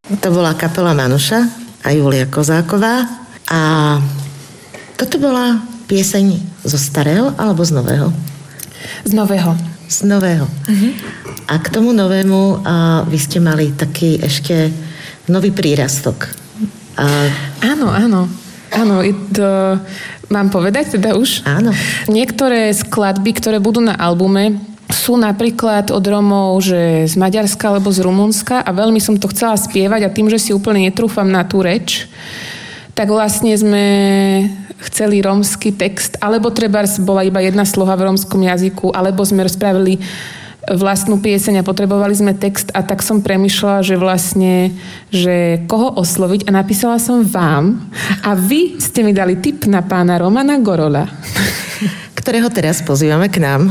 To bola kapela Manuša a Julia Kozáková. A toto bola pieseň zo starého alebo z nového? Z nového. Z nového. Uh-huh. A k tomu novému vy ste mali taký ešte nový prírastok. Áno. Mám povedať teda už? Áno. Niektoré skladby, ktoré budú na albume, sú napríklad od Romov, že z Maďarska alebo z Rumunska a veľmi som to chcela spievať a tým, že si úplne netrúfam na tú reč, tak vlastne sme chceli rómsky text, alebo trebárs bola iba jedna sloha v rómskom jazyku, alebo sme rozprávili vlastnú pieseň a potrebovali sme text a tak som premýšľala, že vlastne, že koho osloviť a napísala som vám a vy ste mi dali tip na pána Romana Gorola. Ktorého teraz pozývame k nám.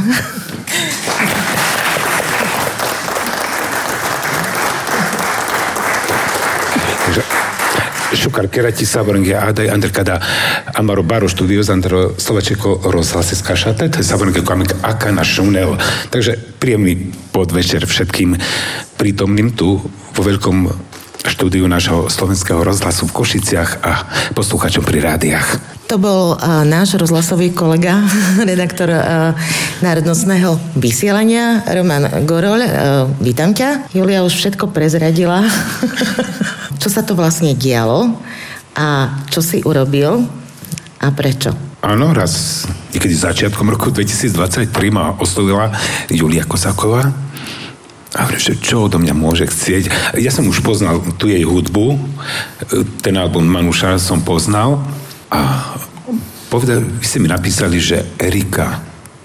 Sokkal keretjészában Ádai Andrkada Amaro Báros Studios Andro Slovačeko rozhlasiska šatet Savornke komik Akana Šuneo. Takže príjemný podvečer všetkým prítomným tu vo veľkom štúdiu nášho slovenského rozhlasu v Košiciach a poslucháčom pri rádiách. To bol náš rozhlasový kolega, redaktor národnostného vysielania, Roman Gorol. Vítam ťa. Julia už všetko prezradila. Čo sa to vlastne dialo a čo si urobil a prečo? Áno, raz niekedy začiatkom roku 2023 ma oslovila Julia Kozáková a hovorím, že čo odo mňa môže chcieť. Ja som už poznal tu jej hudbu, ten album Manuša som poznal a vy ste mi napísali, že Erika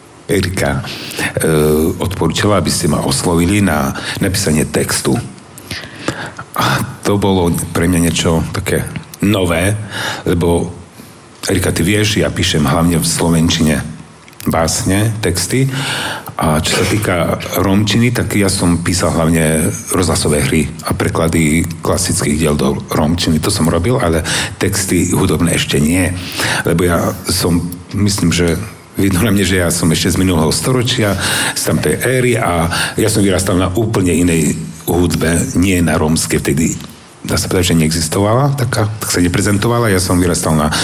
odporúčala, aby ste ma oslovili na napísanie textu. A to bolo pre mňa niečo také nové, lebo Erika, ty vieš, ja píšem hlavne v slovenčine básne, texty a čo sa týka rómčiny, tak ja som písal hlavne rozhlasové hry a preklady klasických diel do rómčiny. To som robil, ale texty hudobné ešte nie, lebo ja som, myslím, že vidno na mne, že ja som ešte z minulého storočia, z tamtej éry a ja som vyrastal na úplne inej hudbe, nie na rómskej, vtedy dá sa povedať, že neexistovala taká, tak sa neprezentovala, ja som vyrastal na